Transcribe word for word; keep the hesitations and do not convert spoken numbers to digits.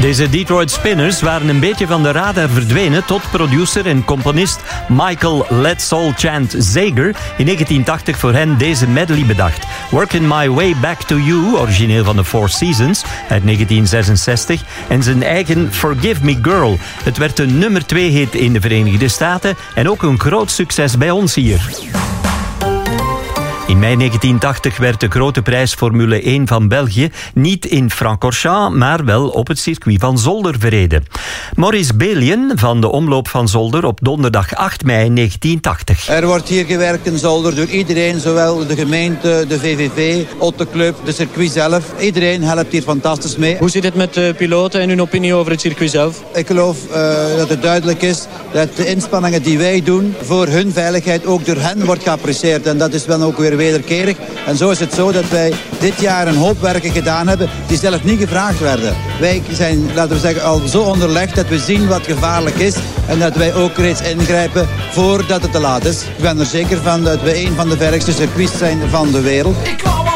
Deze Detroit Spinners waren een beetje van de radar verdwenen tot producer en componist Michael Let's All Chant Zager in negentien tachtig voor hen deze medley bedacht. Working My Way Back to You, origineel van de Four Seasons uit negentien zesenzestig, en zijn eigen Forgive Me Girl. Het werd een nummer twee hit in de Verenigde Staten en ook een groot succes bij ons hier. In mei negentien tachtig werd de grote prijs Formule één van België niet in Francorchamps, maar wel op het circuit van Zolder verreden. Maurice Belien van de Omloop van Zolder op donderdag acht mei negentien tachtig. Er wordt hier gewerkt in Zolder door iedereen, zowel de gemeente, de V V V, Otteclub, de circuit zelf. Iedereen helpt hier fantastisch mee. Hoe zit het met de piloten en hun opinie over het circuit zelf? Ik geloof uh, dat het duidelijk is dat de inspanningen die wij doen voor hun veiligheid ook door hen wordt geapprecieerd. En dat is wel ook weer wederkerig. En zo is het zo dat wij dit jaar een hoop werken gedaan hebben die zelf niet gevraagd werden. Wij zijn, laten we zeggen, al zo onderlegd dat we zien wat gevaarlijk is en dat wij ook reeds ingrijpen voordat het te laat is. Ik ben er zeker van dat we een van de veiligste circuits zijn van de wereld.